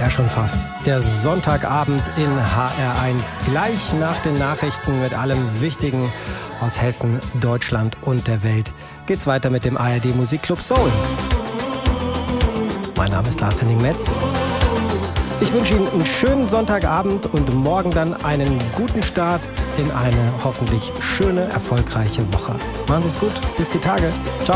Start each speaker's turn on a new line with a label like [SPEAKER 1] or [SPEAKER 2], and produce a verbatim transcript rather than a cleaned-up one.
[SPEAKER 1] Ja, schon fast. Der Sonntagabend in H R eins. Gleich nach den Nachrichten mit allem Wichtigen aus Hessen, Deutschland und der Welt geht's weiter mit dem A R D Musikclub Soul. Mein Name ist Lars Henning Metz. Ich wünsche Ihnen einen schönen Sonntagabend und morgen dann einen guten Start in eine hoffentlich schöne, erfolgreiche Woche. Machen Sie es gut. Bis die Tage. Ciao.